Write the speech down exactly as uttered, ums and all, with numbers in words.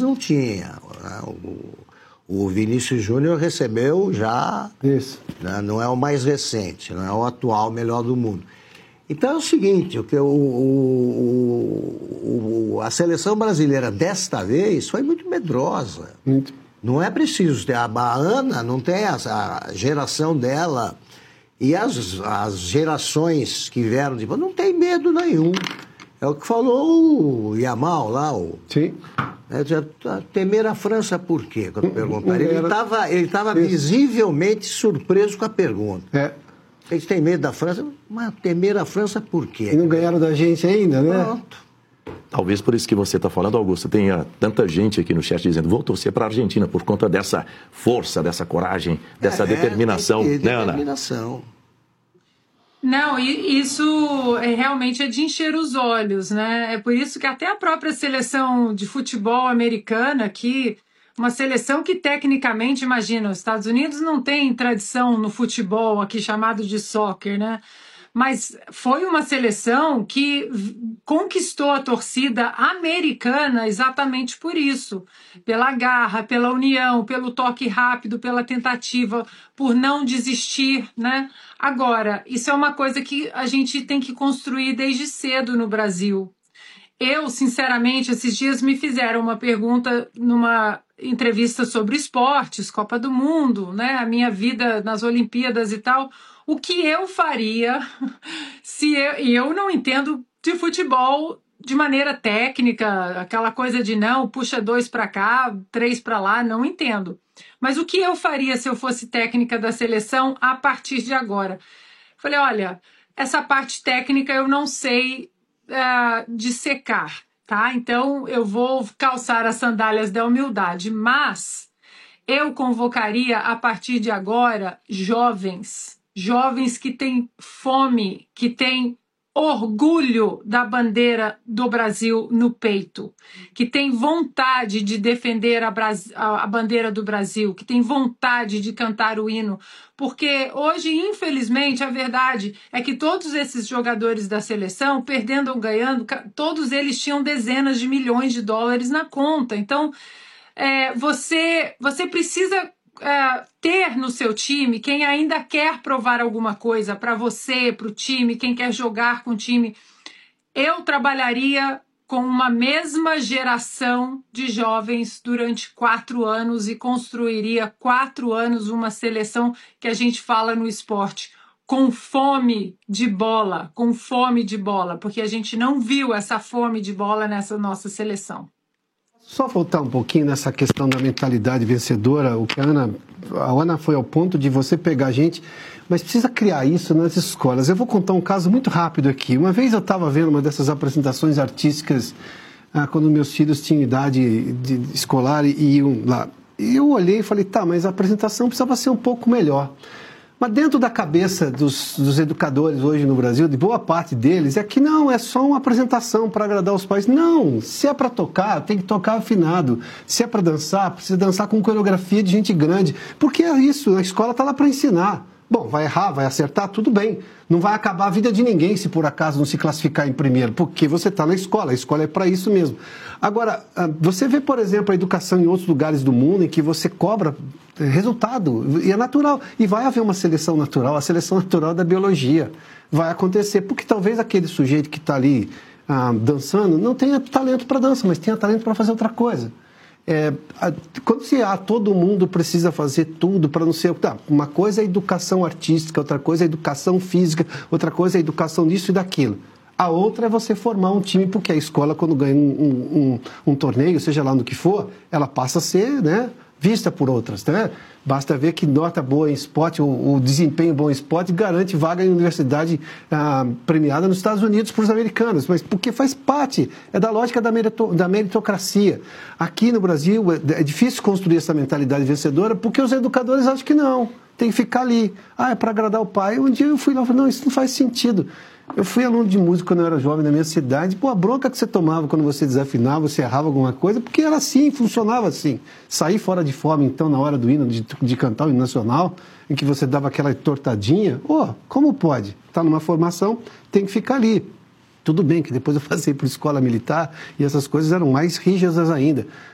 não tinha. O, o Vinícius Júnior recebeu já... Isso. Né, não é o mais recente, não é o atual melhor do mundo. Então é o seguinte, o que o, o, o, a seleção brasileira desta vez foi muito medrosa. Muito. Não é preciso ter. A Ana não tem essa, a geração dela e as, as gerações que vieram depois, não tem medo nenhum. É o que falou o Yamal lá. O, Sim. É, temer a França por quê? Quando perguntaram. Ele estava ele tava visivelmente surpreso com a pergunta. É. Eles têm medo da França, mas temer a França por quê? E não ganharam da gente ainda, né? Pronto. Talvez por isso que você está falando, Augusto, tenha tanta gente aqui no chat dizendo vou torcer para a Argentina por conta dessa força, dessa coragem, dessa é, determinação, tem que ter né, Ana? Determinação. Não, e isso é, realmente é de encher os olhos, né? É por isso que até a própria seleção de futebol americana aqui, uma seleção que tecnicamente, imagina, os Estados Unidos não tem tradição no futebol aqui chamado de soccer, né? Mas foi uma seleção que conquistou a torcida americana exatamente por isso. Pela garra, pela união, pelo toque rápido, pela tentativa, por não desistir, né? Agora, isso é uma coisa que a gente tem que construir desde cedo no Brasil. Eu, sinceramente, esses dias me fizeram uma pergunta numa entrevista sobre esportes, Copa do Mundo, né? A minha vida nas Olimpíadas e tal. O que eu faria se eu, e eu não entendo de futebol de maneira técnica, aquela coisa de não, puxa dois para cá, três para lá, não entendo. Mas o que eu faria se eu fosse técnica da seleção a partir de agora? Falei, olha, essa parte técnica eu não sei uh, dissecar, tá? Então eu vou calçar as sandálias da humildade, mas eu convocaria a partir de agora jovens, jovens que têm fome, que têm orgulho da bandeira do Brasil no peito, que têm vontade de defender a, Bras... a bandeira do Brasil, que têm vontade de cantar o hino, porque hoje, infelizmente, a verdade é que todos esses jogadores da seleção, perdendo ou ganhando, todos eles tinham dezenas de milhões de dólares na conta. Então, é, você, você precisa Uh, ter no seu time quem ainda quer provar alguma coisa para você, para o time, quem quer jogar com o time. Eu trabalharia com uma mesma geração de jovens durante quatro anos e construiria quatro anos uma seleção que a gente fala no esporte, com fome de bola, com fome de bola, porque a gente não viu essa fome de bola nessa nossa seleção. Só voltar um pouquinho nessa questão da mentalidade vencedora, o que a Ana, a Ana foi ao ponto de você pegar a gente, mas precisa criar isso nas escolas. Eu vou contar um caso muito rápido aqui. Uma vez eu estava vendo uma dessas apresentações artísticas, ah, quando meus filhos tinham idade de, de escolar e iam lá. E eu olhei e falei, tá, mas a apresentação precisava ser um pouco melhor. Mas dentro da cabeça dos, dos educadores hoje no Brasil, de boa parte deles, é que não, é só uma apresentação para agradar os pais. Não, se é para tocar, tem que tocar afinado. Se é para dançar, precisa dançar com coreografia de gente grande. Porque é isso, a escola está lá para ensinar. Bom, vai errar, vai acertar, tudo bem. Não vai acabar a vida de ninguém se por acaso não se classificar em primeiro, porque você está na escola, a escola é para isso mesmo. Agora, você vê, por exemplo, a educação em outros lugares do mundo em que você cobra resultado, e é natural. E vai haver uma seleção natural, a seleção natural da biologia vai acontecer, porque talvez aquele sujeito que está ali ah, dançando não tenha talento para dança, mas tenha talento para fazer outra coisa. É, quando se há, todo mundo precisa fazer tudo para não ser... Tá, uma coisa é educação artística, outra coisa é educação física, outra coisa é educação disso e daquilo. A outra é você formar um time, porque a escola, quando ganha um, um, um, um torneio, seja lá no que for, ela passa a ser, né, vista por outras, né? Basta ver que nota boa em esporte, o, o desempenho bom em esporte garante vaga em universidade ah, premiada nos Estados Unidos para os americanos, mas porque faz parte, é da lógica da, merito, da meritocracia. Aqui no Brasil é, é difícil construir essa mentalidade vencedora porque os educadores acham que não, tem que ficar ali. Ah, é para agradar o pai. Um dia eu fui lá e falei, não, isso não faz sentido. Eu fui aluno de música quando eu era jovem na minha cidade. Pô, a bronca que você tomava quando você desafinava, você errava alguma coisa, porque era assim, funcionava assim. Sair fora de forma, então, na hora do hino, de, de cantar o hino nacional, em que você dava aquela tortadinha, oh, como pode? Está numa formação, tem que ficar ali. Tudo bem que depois eu passei por escola militar e essas coisas eram mais rígidas ainda.